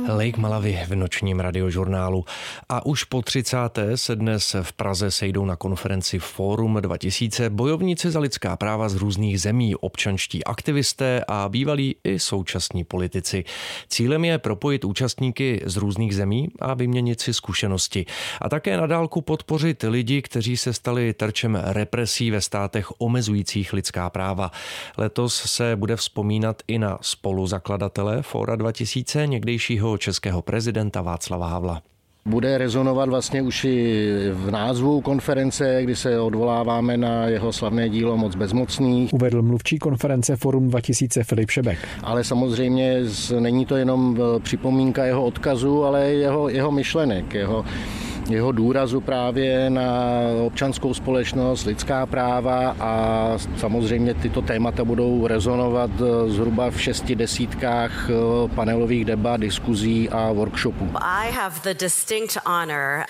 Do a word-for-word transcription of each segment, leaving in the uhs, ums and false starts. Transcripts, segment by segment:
Lake Malawi v nočním radiožurnálu. A už po třicáté se dnes v Praze sejdou na konferenci Fórum dva tisíce bojovníci za lidská práva z různých zemí, občanští aktivisté a bývalí i současní politici. Cílem je propojit účastníky z různých zemí a vyměnit si zkušenosti. A také na dálku podpořit lidi, kteří se stali terčem represí ve státech omezujících lidská práva. Letos se bude vzpomínat i na spoluzakladatele Fóra dva tisíce, někdejšího českého prezidenta Václava Havla. Bude rezonovat vlastně už i v názvu konference, kdy se odvoláváme na jeho slavné dílo Moc bezmocných. Uvedl mluvčí konference Fórum dva tisíce Filip Šebek. Ale samozřejmě není to jenom připomínka jeho odkazu, ale jeho, jeho myšlenek, jeho jeho důrazu právě na občanskou společnost, lidská práva a samozřejmě tyto témata budou rezonovat zhruba v šesti desítkách panelových debat, diskuzí a workshopů. I have the distinct honor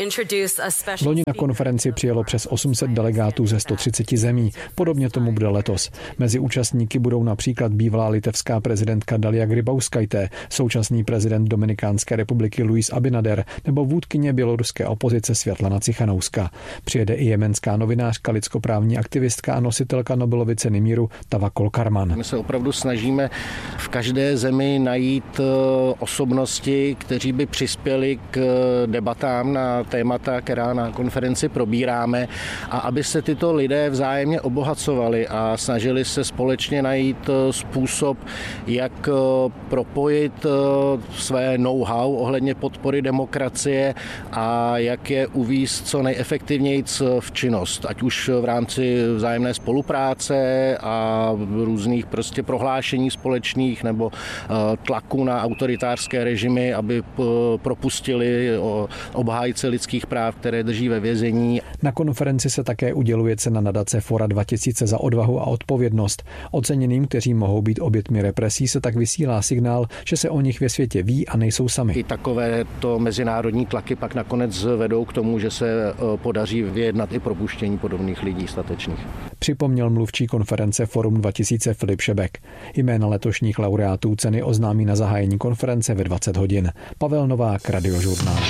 Loni na konferenci přijelo přes osm set delegátů ze sto třicet zemí. Podobně tomu bude letos. Mezi účastníky budou například bývalá litevská prezidentka Dalia Grybauskaitė, současný prezident Dominikánské republiky Luis Abinader nebo vůdkyně běloruské opozice Světlana Cichanouska. Přijede i jemenská novinářka, lidskoprávní aktivistka a nositelka Nobelovy ceny míru Tawakkol Karman. My se opravdu snažíme v každé zemi najít osobnosti, kteří by přispěli k debatám na témata, která na konferenci probíráme, a aby se tyto lidé vzájemně obohacovali a snažili se společně najít způsob, jak propojit své know-how ohledně podpory demokracie a jak je uvést co nejefektivněji v činnost, ať už v rámci vzájemné spolupráce a různých prostě prohlášení společných nebo tlaku na autoritářské režimy, aby propustili obhájce lidských práv, které drží ve vězení. Na konferenci se také uděluje cena nadace Fóra dva tisíce za odvahu a odpovědnost. Oceněným, kteří mohou být oběťmi represí, se tak vysílá signál, že se o nich ve světě ví a nejsou sami. I takovéto mezinárodní tlaky pak nakonec vedou k tomu, že se podaří vyjednat i propuštění podobných lidí statečných. Připomněl mluvčí konference Fórum dva tisíce Filip Šebek. Jména letošních laureátů ceny oznámí na zahájení konference ve dvacet hodin. Pavel Novák, Radiožurnál.